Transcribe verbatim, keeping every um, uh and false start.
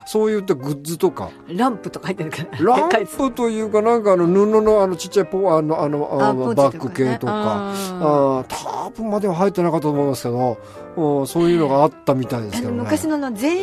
そういったグッズとか。 ランプとか入ってるから。 ランプというか、なんかあの布のあのちっちゃいポあの、あの、あのバッグ系とか。あタープまでは入ってなかったと思いますけど、そういうのがあったみたいですけどね。 昔の全